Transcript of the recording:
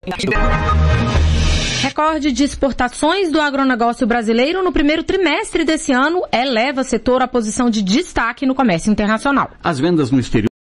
Recorde de exportações do agronegócio brasileiro no primeiro trimestre desse ano eleva o setor à posição de destaque no comércio internacional. As vendas no exterior